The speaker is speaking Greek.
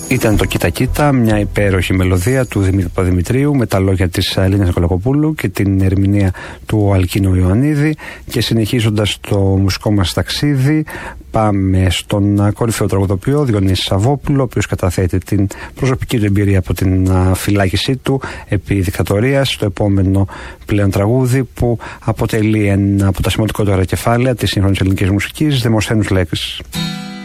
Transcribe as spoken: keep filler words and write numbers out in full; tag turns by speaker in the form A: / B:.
A: Ήταν το Κοίτα Κοίτα, μια υπέροχη μελωδία του Δημήτρη Παπαδημητρίου με τα λόγια της Αλίνας Νικολακοπούλου και την ερμηνεία του Αλκίνου Ιωαννίδη. Και συνεχίζοντας το μουσικό μας ταξίδι, πάμε στον κορυφαίο τραγουδοποιό Διονύση Σαββόπουλο, ο οποίος καταθέτει την προσωπική του εμπειρία από την φυλάκισή του επί δικτατορίας, στο επόμενο πλέον τραγούδι που αποτελεί ένα από τα σημαντικότερα κεφάλαια της σύγχρονης ελληνικής μουσικής, Δημοσθένους Λέξης.